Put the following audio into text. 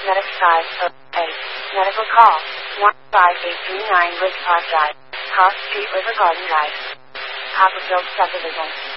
Medic 508. Medical call. 15839 Woods Park Drive. Cross Street River Garden Drive. Copperfield Subdivision.